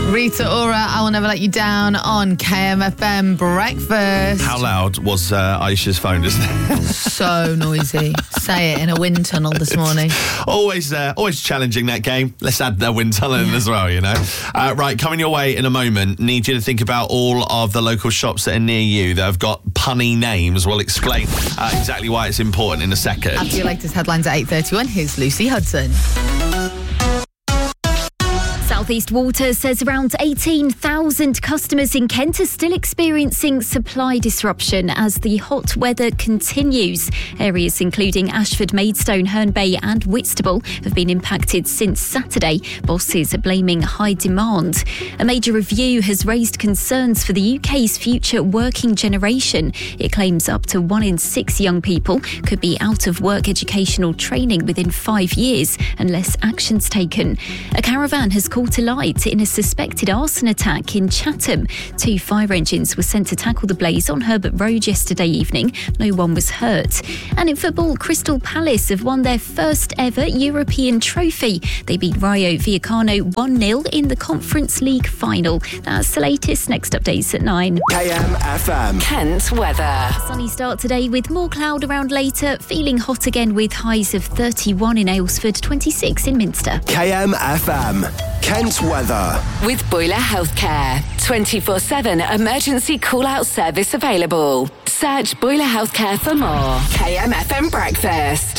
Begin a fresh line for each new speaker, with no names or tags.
Rita Ora, I Will Never Let You Down on KMFM Breakfast.
How loud was Aisha's phone just then?
So noisy. Say it in a wind tunnel this morning.
Always challenging that game. Let's add the wind tunnel in as well, you know. Right, coming your way in a moment. Need you to think about all of the local shops that are near you that have got punny names. We'll explain exactly why it's important in a second.
After your latest headlines at 8:31, here's Lucy Hudson.
South East Water says around 18,000 customers in Kent are still experiencing supply disruption as the hot weather continues. Areas including Ashford, Maidstone, Herne Bay and Whitstable have been impacted since Saturday. Bosses are blaming high demand. A major review has raised concerns for the UK's future working generation. It claims up to 1 in 6 young people could be out of work educational training within 5 years unless action's taken. A caravan has caught to light in a suspected arson attack in Chatham. 2 fire engines were sent to tackle the blaze on Herbert Road yesterday evening. No one was hurt. And in football, Crystal Palace have won their first ever European trophy. They beat Rayo Vallecano 1-0 in the Conference League final. That's the latest. Next updates at 9.
KMFM.
Kent weather.
Sunny start today with more cloud around later. Feeling hot again with highs of 31 in Aylesford, 26 in Minster.
KMFM. Kent weather.
With Boiler Healthcare. 24/7 emergency call-out service available. Search Boiler Healthcare for more. KMFM Breakfast.